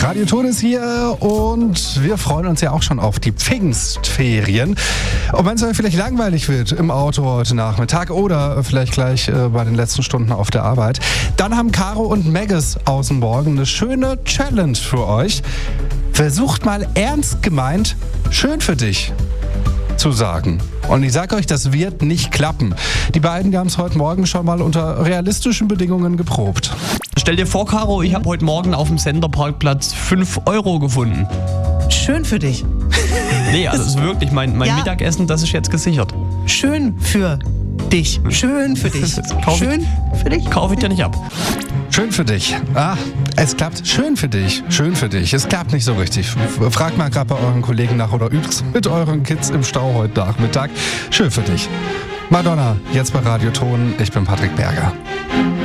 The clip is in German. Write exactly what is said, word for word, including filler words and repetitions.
Radio Ton ist hier und wir freuen uns ja auch schon auf die Pfingstferien. Und wenn es euch vielleicht langweilig wird im Auto heute Nachmittag oder vielleicht gleich äh, bei den letzten Stunden auf der Arbeit, dann haben Caro und Maggis aus dem Morgen eine schöne Challenge für euch. Versucht mal ernst gemeint, schön für dich zu sagen. Und ich sage euch, das wird nicht klappen. Die beiden, die haben es heute Morgen schon mal unter realistischen Bedingungen geprobt. Stell dir vor, Caro, ich habe heute Morgen auf dem Senderparkplatz fünf Euro gefunden. Schön für dich. Nee, also es ist wirklich mein, mein Ja. Mittagessen, das ist jetzt gesichert. Schön für dich. Schön für dich. Kauf ich- Schön für dich. Kaufe ich dir nicht ab. Schön für dich. Ah, es klappt. Schön für dich. Schön für dich. Es klappt nicht so richtig. Fragt mal gerade bei euren Kollegen nach oder übt mit euren Kids im Stau heute Nachmittag. Schön für dich. Madonna, jetzt bei Radio Ton. Ich bin Patrick Berger.